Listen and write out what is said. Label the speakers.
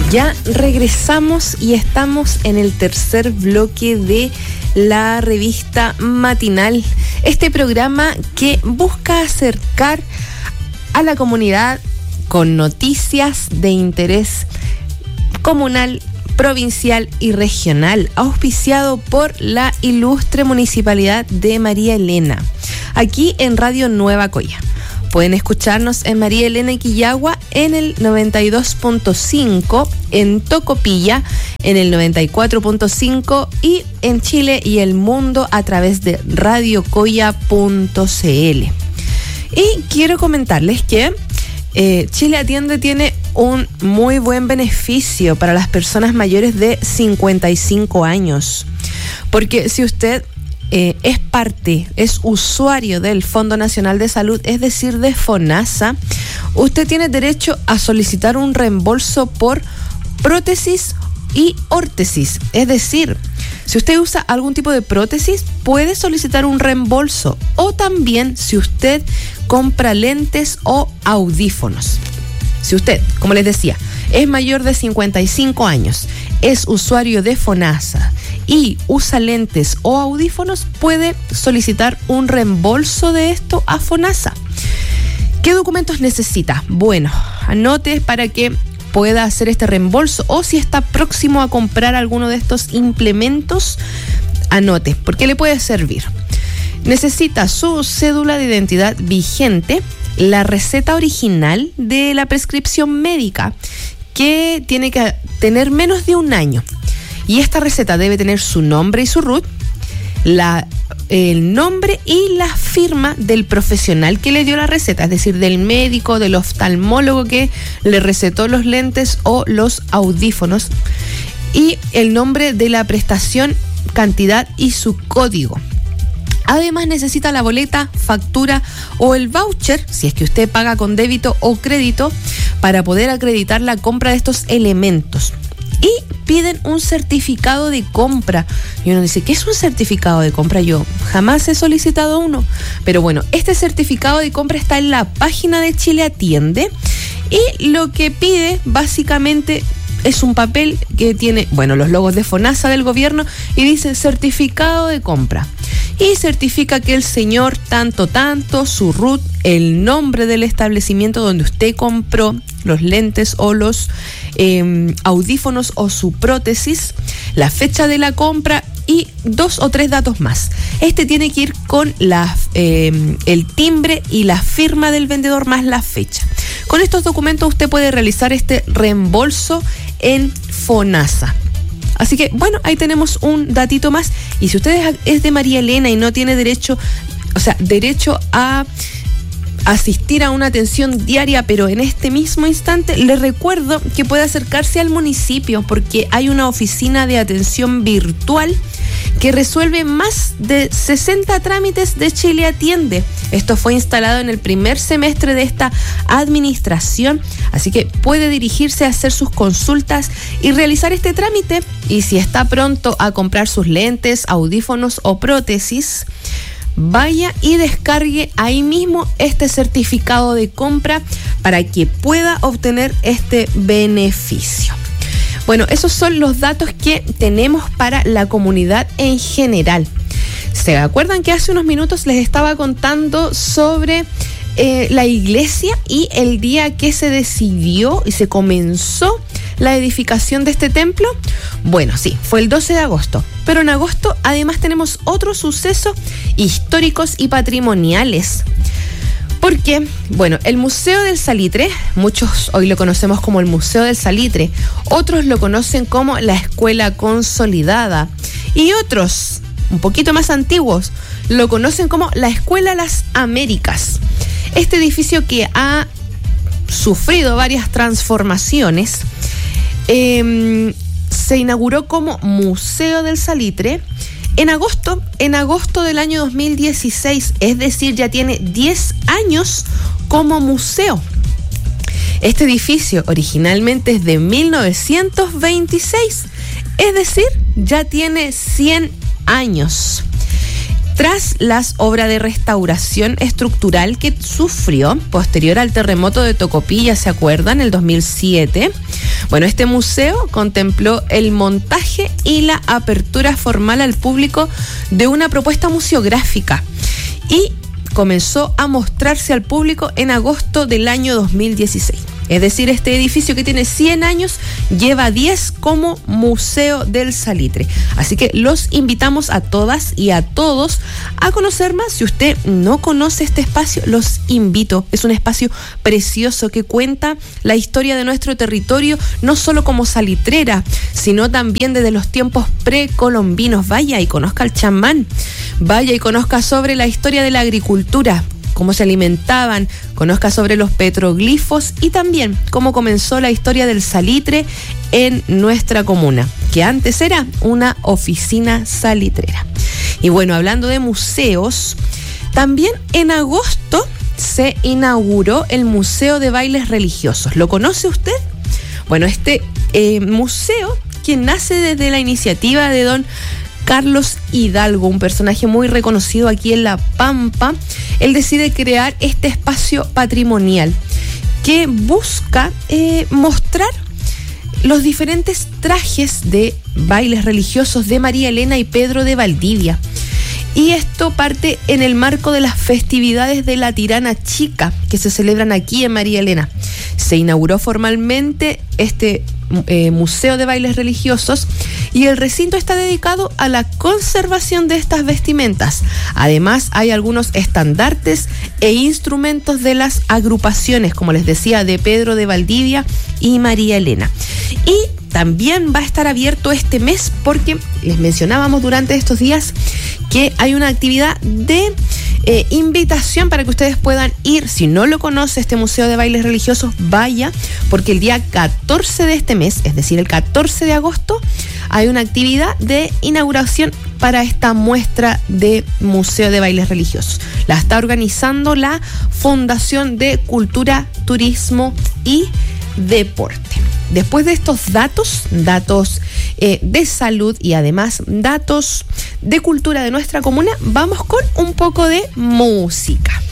Speaker 1: Ya regresamos y estamos en el tercer bloque de la revista matinal. Este programa que busca acercar a la comunidad con noticias de interés comunal, provincial y regional, auspiciado por la ilustre Municipalidad de María Elena, aquí en Radio Nueva Coya. Pueden escucharnos en María Elena y Quillagua en el 92.5, en Tocopilla en el 94.5 y en Chile y el mundo a través de radiocoya.cl. Y quiero comentarles que Chile Atiende tiene un muy buen beneficio para las personas mayores de 55 años. Porque si usted es usuario del Fondo Nacional de Salud, es decir, de FONASA, usted tiene derecho a solicitar un reembolso por prótesis y órtesis. Es decir, si usted usa algún tipo de prótesis, puede solicitar un reembolso. O también si usted compra lentes o audífonos. Si usted, como les decía, es mayor de 55 años, es usuario de FONASA y usa lentes o audífonos, puede solicitar un reembolso de esto a FONASA. ¿Qué documentos necesita? Bueno, anote para que pueda hacer este reembolso, o si está próximo a comprar alguno de estos implementos, anote, porque le puede servir. Necesita su cédula de identidad vigente, la receta original de la prescripción médica, que tiene que tener menos de un año. Y esta receta debe tener su nombre y su RUT, el nombre y la firma del profesional que le dio la receta, es decir, del médico, del oftalmólogo que le recetó los lentes o los audífonos, y el nombre de la prestación, cantidad y su código. Además necesita la boleta, factura o el voucher, si es que usted paga con débito o crédito, para poder acreditar la compra de estos elementos. Y piden un certificado de compra. Y uno dice, ¿qué es un certificado de compra? Yo jamás he solicitado uno. Pero bueno, este certificado de compra está en la página de Chile Atiende. Y lo que pide básicamente es un papel que tiene, los logos de FONASA del gobierno y dice certificado de compra. Y certifica que el señor tanto, su RUT, el nombre del establecimiento donde usted compró los lentes o los audífonos o su prótesis, la fecha de la compra y 2 o 3 datos más. Este tiene que ir con el timbre y la firma del vendedor más la fecha. Con estos documentos usted puede realizar este reembolso en FONASA. Así que, ahí tenemos un datito más. Y si usted es de María Elena y no tiene derecho a asistir a una atención diaria, pero en este mismo instante, le recuerdo que puede acercarse al municipio, porque hay una oficina de atención virtual que resuelve más de 60 trámites de Chile Atiende. Esto fue instalado en el primer semestre de esta administración, así que puede dirigirse a hacer sus consultas y realizar este trámite. Y si está pronto a comprar sus lentes, audífonos o prótesis, vaya y descargue ahí mismo este certificado de compra para que pueda obtener este beneficio. Esos son los datos que tenemos para la comunidad en general. ¿Se acuerdan que hace unos minutos les estaba contando sobre la iglesia y el día que se decidió y se comenzó la edificación de este templo? Sí, fue el 12 de agosto. Pero en agosto además tenemos otros sucesos históricos y patrimoniales. Porque, el Museo del Salitre, muchos hoy lo conocemos como el Museo del Salitre, otros lo conocen como la Escuela Consolidada, y otros, un poquito más antiguos, lo conocen como la Escuela Las Américas. Este edificio que ha sufrido varias transformaciones, se inauguró como Museo del Salitre en agosto del año 2016, es decir, ya tiene 10 años como museo. Este edificio originalmente es de 1926, es decir, ya tiene 100 años. Tras las obras de restauración estructural que sufrió posterior al terremoto de Tocopilla, ¿se acuerdan? El 2007. Bueno, este museo contempló el montaje y la apertura formal al público de una propuesta museográfica y comenzó a mostrarse al público en agosto del año 2016. Es decir, este edificio que tiene 100 años lleva 10 como Museo del Salitre. Así que los invitamos a todas y a todos a conocer más. Si usted no conoce este espacio, los invito. Es un espacio precioso que cuenta la historia de nuestro territorio, no solo como salitrera, sino también desde los tiempos precolombinos. Vaya y conozca al chamán. Vaya y conozca sobre la historia de la agricultura, cómo se alimentaban, conozca sobre los petroglifos y también cómo comenzó la historia del salitre en nuestra comuna, que antes era una oficina salitrera. Y bueno, hablando de museos, también en agosto se inauguró el Museo de Bailes Religiosos. ¿Lo conoce usted? Bueno, este museo, que nace desde la iniciativa de don Carlos Hidalgo, un personaje muy reconocido aquí en La Pampa, él decide crear este espacio patrimonial que busca mostrar los diferentes trajes de bailes religiosos de María Elena y Pedro de Valdivia. Y esto parte en el marco de las festividades de la Tirana Chica, que se celebran aquí en María Elena. Se inauguró formalmente este Museo de Bailes Religiosos y el recinto está dedicado a la conservación de estas vestimentas. Además, hay algunos estandartes e instrumentos de las agrupaciones, como les decía, de Pedro de Valdivia y María Elena. Y también va a estar abierto este mes porque les mencionábamos durante estos días que hay una actividad de invitación para que ustedes puedan ir. Si no lo conoce este Museo de Bailes Religiosos, vaya, porque el día 14 de este mes, es decir, el 14 de agosto, hay una actividad de inauguración para esta muestra de Museo de Bailes Religiosos. La está organizando la Fundación de Cultura, Turismo y Deporte. Después de estos datos de salud y además datos de cultura de nuestra comuna, vamos con un poco de música.